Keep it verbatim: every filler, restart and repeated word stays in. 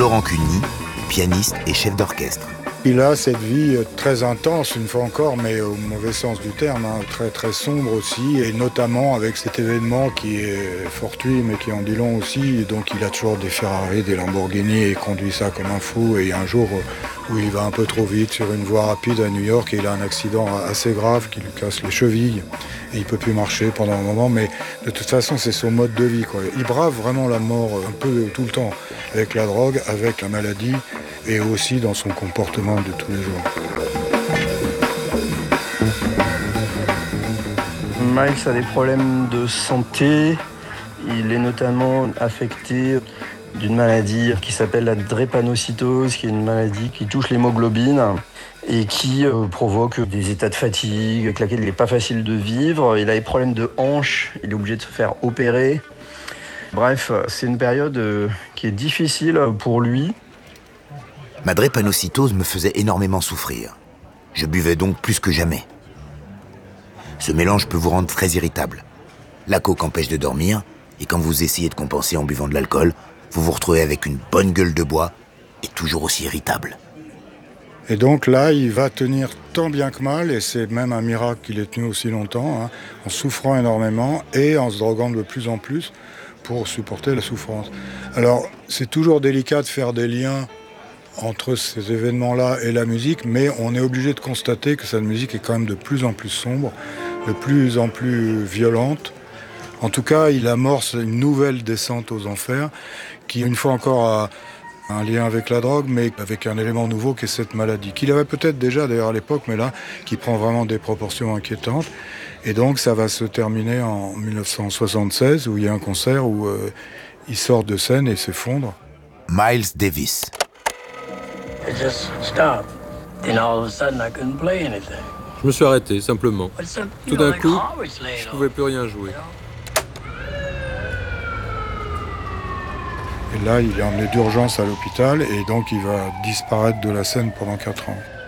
Polo Rancuni, pianiste et chef d'orchestre. Il a cette vie très intense, une fois encore, mais au mauvais sens du terme, hein, très très sombre aussi, et notamment avec cet événement qui est fortuit, mais qui en dit long aussi. Donc il a toujours des Ferrari, des Lamborghini, et il conduit ça comme un fou. Et il y a un jour où il va un peu trop vite sur une voie rapide à New York, et il a un accident assez grave qui lui casse les chevilles, et il peut plus marcher pendant un moment. Mais de toute façon, c'est son mode de vie, quoi. Il brave vraiment la mort un peu tout le temps, avec la drogue, avec la maladie, et aussi dans son comportement de tous les jours. Miles a des problèmes de santé. Il est notamment affecté d'une maladie qui s'appelle la drépanocytose, qui est une maladie qui touche l'hémoglobine et qui euh, provoque des états de fatigue avec laquelle il n'est pas facile de vivre. Il a des problèmes de hanche, il est obligé de se faire opérer. Bref, c'est une période euh, qui est difficile pour lui. Ma drépanocytose me faisait énormément souffrir. Je buvais donc plus que jamais. Ce mélange peut vous rendre très irritable. La coke empêche de dormir, et quand vous essayez de compenser en buvant de l'alcool, vous vous retrouvez avec une bonne gueule de bois et toujours aussi irritable. Et donc là, il va tenir tant bien que mal, et c'est même un miracle qu'il ait tenu aussi longtemps, hein, en souffrant énormément et en se droguant de plus en plus pour supporter la souffrance. Alors, c'est toujours délicat de faire des liens entre ces événements-là et la musique, mais on est obligé de constater que cette musique est quand même de plus en plus sombre, de plus en plus violente. En tout cas, il amorce une nouvelle descente aux enfers, qui une fois encore a un lien avec la drogue, mais avec un élément nouveau qui est cette maladie, qu'il avait peut-être déjà d'ailleurs à l'époque, mais là, qui prend vraiment des proportions inquiétantes. Et donc ça va se terminer en dix-neuf cent soixante-seize, où il y a un concert où euh, il sort de scène et s'effondre. Miles Davis. It just stopped. And all of a sudden, I couldn't play anything. Je me suis arrêté, simplement. Some, Tout know, d'un like coup, Harvey's laying je on. pouvais plus rien jouer. Et là, il est emmené d'urgence à l'hôpital, et donc il va disparaître de la scène pendant quatre ans.